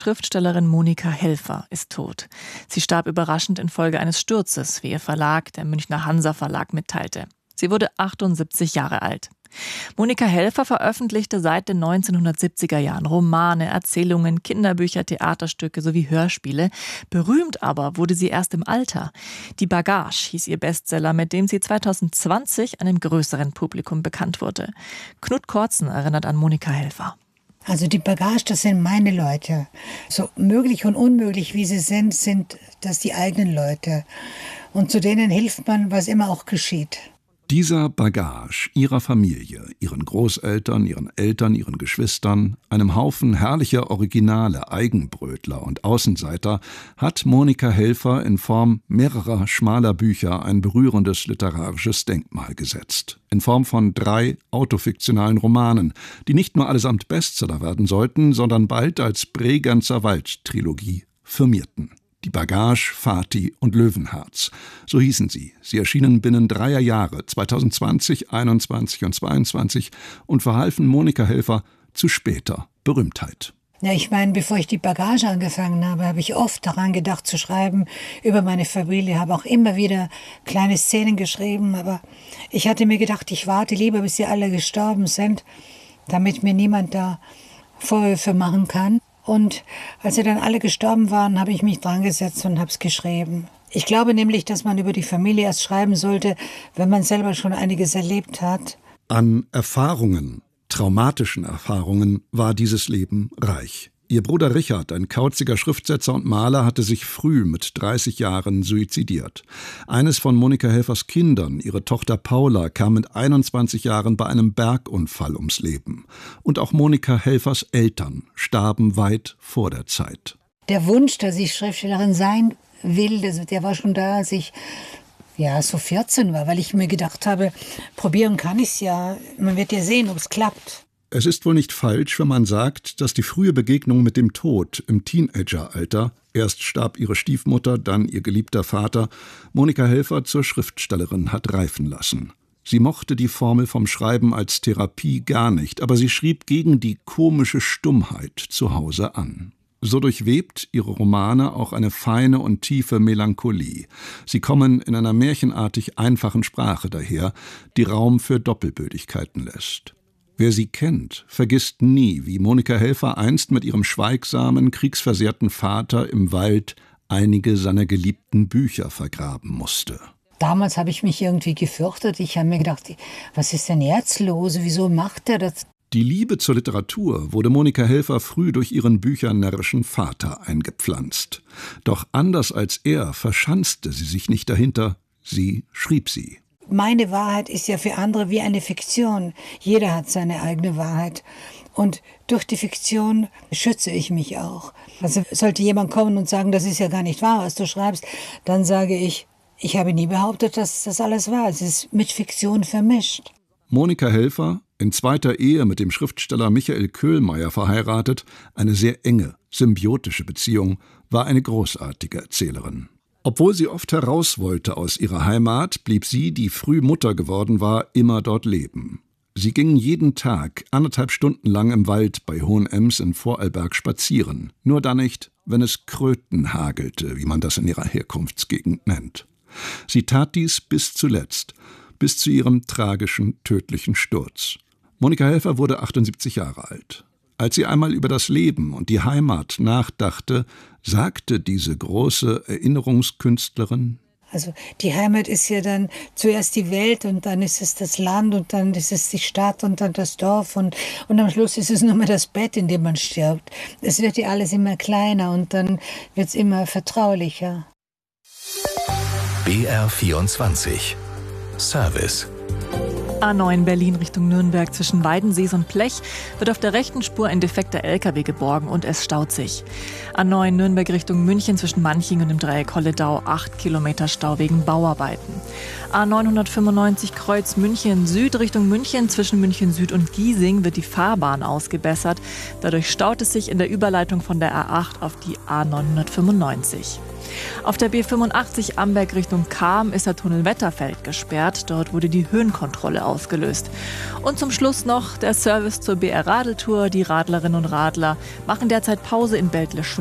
Schriftstellerin Monika Helfer ist tot. Sie starb überraschend infolge eines Sturzes, wie ihr Verlag, der Münchner Hansa Verlag, mitteilte. Sie wurde 78 Jahre alt. Monika Helfer veröffentlichte seit den 1970er Jahren Romane, Erzählungen, Kinderbücher, Theaterstücke sowie Hörspiele. Berühmt aber wurde sie erst im Alter. Die Bagage hieß ihr Bestseller, mit dem sie 2020 einem größeren Publikum bekannt wurde. Knut Kortzen erinnert an Monika Helfer. Also die Bagage, das sind meine Leute. So möglich und unmöglich wie sie sind das die eigenen Leute. Und zu denen hilft man, was immer auch geschieht. Dieser Bagage ihrer Familie, ihren Großeltern, ihren Eltern, ihren Geschwistern, einem Haufen herrlicher Originale, Eigenbrötler und Außenseiter, hat Monika Helfer in Form mehrerer schmaler Bücher ein berührendes literarisches Denkmal gesetzt. In Form von 3 autofiktionalen Romanen, die nicht nur allesamt Bestseller werden sollten, sondern bald als Bregenzer Wald-Trilogie firmierten. Die Bagage, Fatih und Löwenherz. So hießen sie. Sie erschienen binnen 3 Jahre, 2020, 21 und 22, und verhalfen Monika Helfer zu später Berühmtheit. Ja, ich meine, bevor ich die Bagage angefangen habe, habe ich oft daran gedacht zu schreiben über meine Familie, habe auch immer wieder kleine Szenen geschrieben, aber ich hatte mir gedacht, ich warte lieber, bis sie alle gestorben sind, damit mir niemand da Vorwürfe machen kann. Und als sie dann alle gestorben waren, habe ich mich dran gesetzt und habe es geschrieben. Ich glaube nämlich, dass man über die Familie erst schreiben sollte, wenn man selber schon einiges erlebt hat. An Erfahrungen, traumatischen Erfahrungen, war dieses Leben reich. Ihr Bruder Richard, ein kauziger Schriftsetzer und Maler, hatte sich früh mit 30 Jahren suizidiert. Eines von Monika Helfers Kindern, ihre Tochter Paula, kam mit 21 Jahren bei einem Bergunfall ums Leben. Und auch Monika Helfers Eltern starben weit vor der Zeit. Der Wunsch, dass ich Schriftstellerin sein will, der war schon da, als ich so 14 war, weil ich mir gedacht habe, probieren kann ich es ja, man wird ja sehen, ob es klappt. Es ist wohl nicht falsch, wenn man sagt, dass die frühe Begegnung mit dem Tod im Teenageralter, erst starb ihre Stiefmutter, dann ihr geliebter Vater, Monika Helfer zur Schriftstellerin hat reifen lassen. Sie mochte die Formel vom Schreiben als Therapie gar nicht, aber sie schrieb gegen die komische Stummheit zu Hause an. So durchwebt ihre Romane auch eine feine und tiefe Melancholie. Sie kommen in einer märchenartig einfachen Sprache daher, die Raum für Doppelbödigkeiten lässt. Wer sie kennt, vergisst nie, wie Monika Helfer einst mit ihrem schweigsamen, kriegsversehrten Vater im Wald einige seiner geliebten Bücher vergraben musste. Damals habe ich mich irgendwie gefürchtet. Ich habe mir gedacht, was ist denn jetzt los? Wieso macht er das? Die Liebe zur Literatur wurde Monika Helfer früh durch ihren büchernärrischen Vater eingepflanzt. Doch anders als er verschanzte sie sich nicht dahinter, sie schrieb sie. Meine Wahrheit ist ja für andere wie eine Fiktion. Jeder hat seine eigene Wahrheit. Und durch die Fiktion schütze ich mich auch. Also sollte jemand kommen und sagen, das ist ja gar nicht wahr, was du schreibst, dann sage ich habe nie behauptet, dass das alles wahr ist. Es ist mit Fiktion vermischt. Monika Helfer, in zweiter Ehe mit dem Schriftsteller Michael Köhlmeier verheiratet, eine sehr enge, symbiotische Beziehung, war eine großartige Erzählerin. Obwohl sie oft heraus wollte aus ihrer Heimat, blieb sie, die früh Mutter geworden war, immer dort leben. Sie gingen jeden Tag 1,5 Stunden lang im Wald bei Hohenems in Vorarlberg spazieren. Nur dann nicht, wenn es Kröten hagelte, wie man das in ihrer Herkunftsgegend nennt. Sie tat dies bis zuletzt, bis zu ihrem tragischen, tödlichen Sturz. Monika Helfer wurde 78 Jahre alt. Als sie einmal über das Leben und die Heimat nachdachte, sagte diese große Erinnerungskünstlerin: Also die Heimat ist ja dann zuerst die Welt und dann ist es das Land und dann ist es die Stadt und dann das Dorf und am Schluss ist es nur mehr das Bett, in dem man stirbt. Es wird ja alles immer kleiner und dann wird es immer vertraulicher. BR24 Service. A9 Berlin Richtung Nürnberg zwischen Weidensees und Blech wird auf der rechten Spur ein defekter LKW geborgen und es staut sich. A9 Nürnberg Richtung München zwischen Manching und dem Dreieck Holledau 8 Kilometer Stau wegen Bauarbeiten. A995 Kreuz München Süd Richtung München zwischen München Süd und Giesing wird die Fahrbahn ausgebessert. Dadurch staut es sich in der Überleitung von der A8 auf die A995. Auf der B85 Amberg Richtung Cham ist der Tunnel Wetterfeld gesperrt. Dort wurde die Höhenkontrolle ausgelöst. Und zum Schluss noch der Service zur BR Radeltour. Die Radlerinnen und Radler machen derzeit Pause in Beltle